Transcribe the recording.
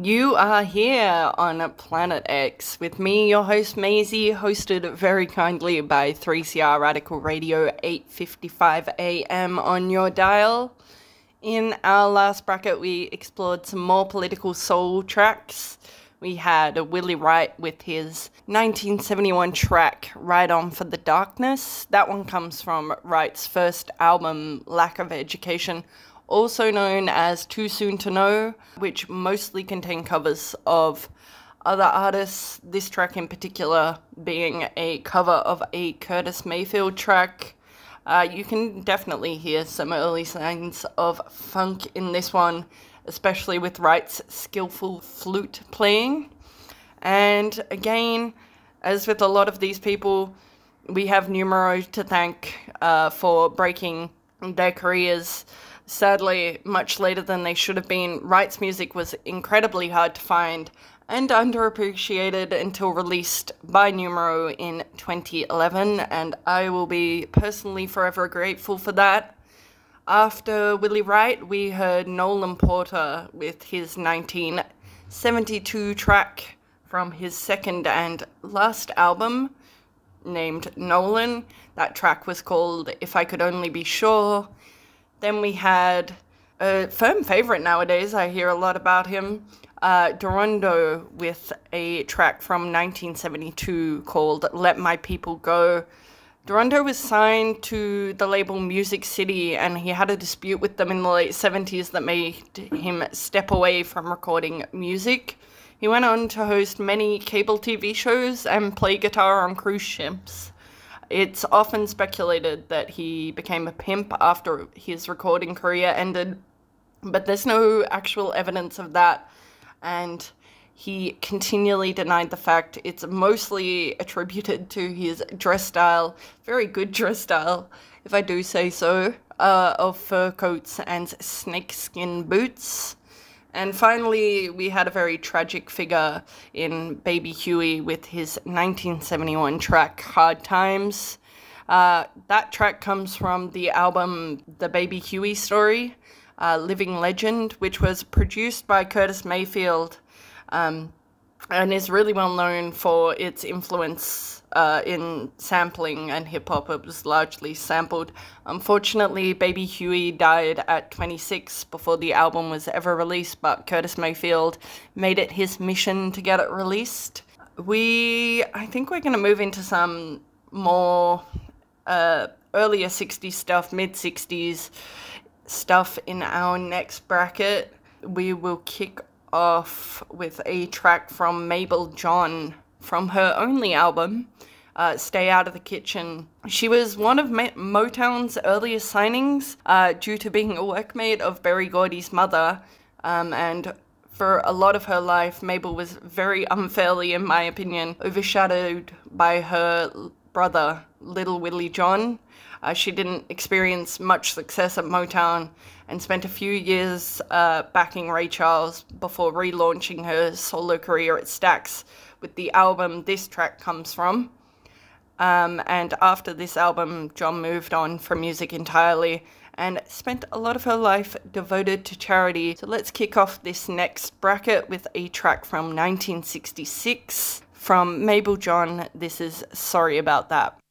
You are here on Planet X with me, your host Maisie, hosted very kindly by 3CR Radical Radio 8:55 AM on your dial. In our last bracket, we explored some more political soul tracks. We had Willie Wright with his 1971 track, Ride On for the Darkness. That one comes from Wright's first album, Lack of Education, also known as Too Soon to Know, which mostly contain covers of other artists, this track in particular being a cover of a Curtis Mayfield track. You can definitely hear some early signs of funk in this one, especially with Wright's skillful flute playing. And again, as with a lot of these people, we have Numero to thank for breaking their careers, sadly, much later than they should have been. Wright's music was incredibly hard to find and underappreciated until released by Numero in 2011, and I will be personally forever grateful for that. After Willie Wright, we heard Nolan Porter with his 1972 track from his second and last album, named Nolan. That track was called If I Could Only Be Sure. Then we had a firm favorite nowadays, I hear a lot about him, Dorondo, with a track from 1972 called Let My People Go. Dorondo was signed to the label Music City, and he had a dispute with them in the late 70s that made him step away from recording music. He went on to host many cable TV shows and play guitar on cruise ships. It's often speculated that he became a pimp after his recording career ended, but there's no actual evidence of that, and he continually denied the fact. It's mostly attributed to his dress style, very good dress style, if I do say so, of fur coats and snakeskin boots. And finally, we had a very tragic figure in Baby Huey with his 1971 track, Hard Times. That track comes from the album The Baby Huey Story, Living Legend, which was produced by Curtis Mayfield, and is really well known for its influence in sampling and hip-hop. It was largely sampled. Unfortunately, Baby Huey died at 26 before the album was ever released, but Curtis Mayfield made it his mission to get it released. I think we're going to move into some more earlier 60s stuff, mid-60s stuff in our next bracket. We will kick off with a track from Mabel John from her only album, Stay Out of the Kitchen. She was one of Motown's earliest signings due to being a workmate of Berry Gordy's mother, and for a lot of her life, Mabel was very unfairly, in my opinion, overshadowed by her brother, Little Willie John. She didn't experience much success at Motown and spent a few years backing Ray Charles before relaunching her solo career at Stax with the album this track comes from. And after this album, John moved on from music entirely and spent a lot of her life devoted to charity. So let's kick off this next bracket with a track from 1966 from Mabel John. This is Sorry About That.